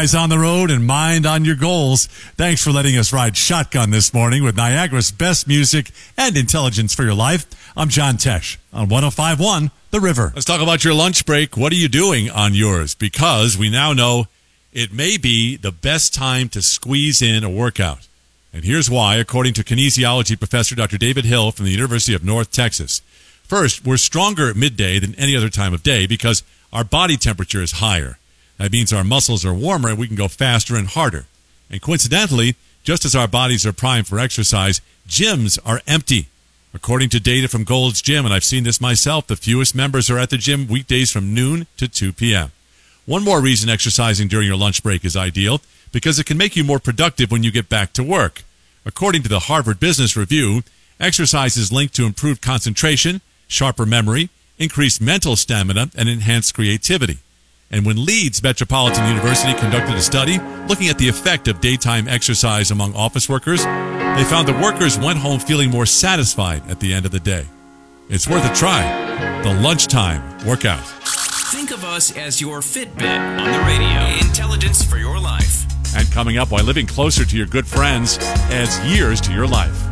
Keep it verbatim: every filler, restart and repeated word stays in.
eyes on the road and mind on your goals. Thanks for letting us ride shotgun this morning with Niagara's best music and intelligence for your life. I'm John Tesh on one oh five point one The River. Let's talk about your lunch break. What are you doing on yours? Because we now know it may be the best time to squeeze in a workout. And here's why, according to kinesiology professor Doctor David Hill from the University of North Texas. First, we're stronger at midday than any other time of day because our body temperature is higher. That means our muscles are warmer and we can go faster and harder. And coincidentally, just as our bodies are primed for exercise, gyms are empty. According to data from Gold's Gym, and I've seen this myself, the fewest members are at the gym weekdays from noon to two p.m. One more reason exercising during your lunch break is ideal, because it can make you more productive when you get back to work. According to the Harvard Business Review, exercise is linked to improved concentration, sharper memory, increased mental stamina, and enhanced creativity. And when Leeds Metropolitan University conducted a study looking at the effect of daytime exercise among office workers, they found that workers went home feeling more satisfied at the end of the day. It's worth a try. The lunchtime workout. Think of us as your Fitbit on the radio. Intelligence for your life. And coming up, why living closer to your good friends adds years to your life.